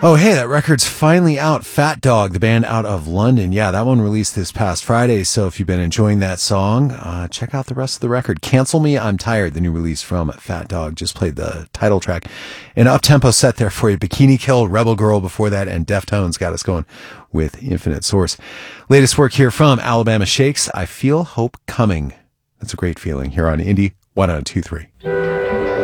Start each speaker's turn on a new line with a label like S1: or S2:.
S1: Oh, hey, that record's finally out. Fat Dog, the band out of London. Yeah, that one released this past Friday. So if you've been enjoying that song, check out the rest of the record. Cancel Me, I'm Tired, the new release from Fat Dog. Just played the title track. An up-tempo set there for you. Bikini Kill, Rebel Girl before that, and Deftones got us going with Infinite Source. Latest work here from Alabama Shakes, I Feel Hope Coming. That's a great feeling here on Indie 1023.